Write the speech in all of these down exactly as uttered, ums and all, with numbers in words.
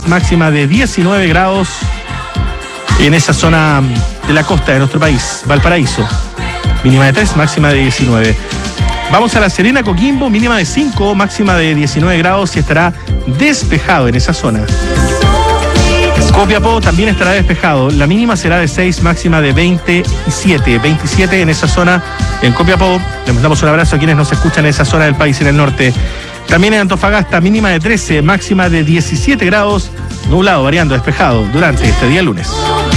máxima de diecinueve grados en esa zona de la costa de nuestro país, Valparaíso. Mínima de tres, máxima de diecinueve. Vamos a La Serena, Coquimbo, mínima de cinco, máxima de diecinueve grados y estará despejado en esa zona. Copiapó también estará despejado. La mínima será de seis, máxima de veintisiete. veintisiete en esa zona en Copiapó. Les mandamos un abrazo a quienes nos escuchan en esa zona del país, en el norte. También en Antofagasta, mínima de trece, máxima de diecisiete grados, nublado, variando, despejado durante este día lunes.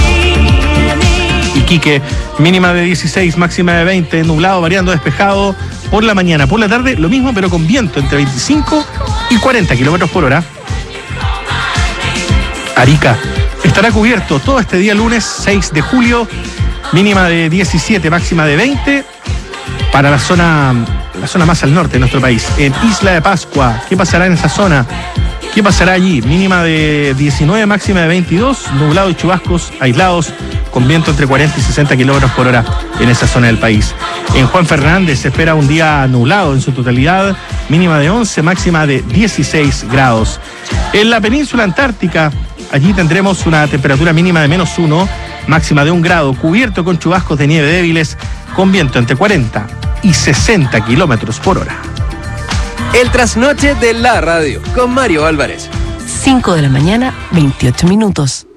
Iquique, mínima de dieciséis, máxima de veinte, nublado, variando, despejado por la mañana. Por la tarde, lo mismo, pero con viento entre veinticinco y cuarenta kilómetros por hora. Arica estará cubierto todo este día lunes seis de julio, mínima de diecisiete, máxima de veinte para la zona, la zona más al norte de nuestro país. En Isla de Pascua, ¿qué pasará en esa zona? ¿Qué pasará allí? Mínima de diecinueve, máxima de veintidós, nublado y chubascos aislados con viento entre cuarenta y sesenta kilómetros por hora en esa zona del país. En Juan Fernández se espera un día nublado en su totalidad, mínima de once, máxima de dieciséis grados. En la península antártica, allí tendremos una temperatura mínima de menos uno, máxima de un grado, cubierto con chubascos de nieve débiles, con viento entre cuarenta y sesenta kilómetros por hora. El trasnoche de la radio, con Mario Álvarez. cinco de la mañana, veintiocho minutos.